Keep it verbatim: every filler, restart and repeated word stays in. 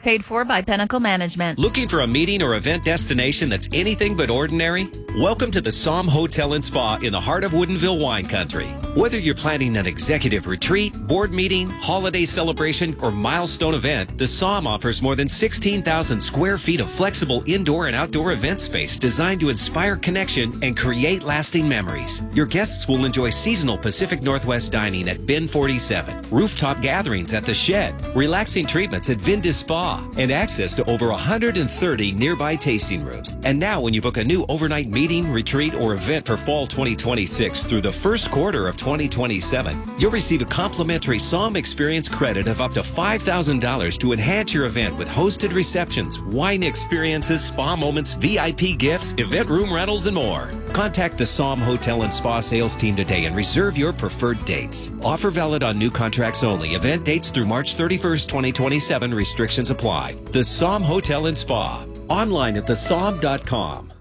Paid for by Pinnacle Management. Looking for a meeting or event destination that's anything but ordinary? Welcome to the Somme Hotel and Spa in the heart of Woodinville wine country. Whether you're planning an executive retreat, board meeting, holiday celebration, or milestone event, the Somme offers more than sixteen thousand square feet of flexible indoor and outdoor event space designed to inspire connection and create lasting memories. Your guests will enjoy seasonal Pacific Northwest dining at Bin forty-seven, rooftop gatherings at The Shed, relaxing treatments at Vindis Spa, and access to over one hundred thirty nearby tasting rooms. And now when you book a new overnight meeting, retreat, or event for fall twenty twenty-six through the first quarter of twenty twenty-seven, you'll receive a complimentary Somme Experience credit of up to five thousand dollars to enhance your event with hosted receptions, wine experiences, spa moments, V I P gifts, event room rentals, and more. Contact the Somme Hotel and Spa sales team today and reserve your preferred dates. Offer valid on new contracts only. Event dates through March thirty-first, twenty twenty-seven. Restrictions apply. The Somme Hotel and Spa. Online at the somme dot com.